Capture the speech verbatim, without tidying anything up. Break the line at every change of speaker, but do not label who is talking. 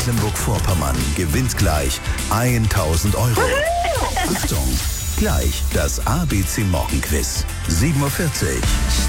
Mecklenburg-Vorpommern gewinnt gleich tausend Euro. Achtung, gleich das A B C Morgenquiz. sieben Uhr vierzig.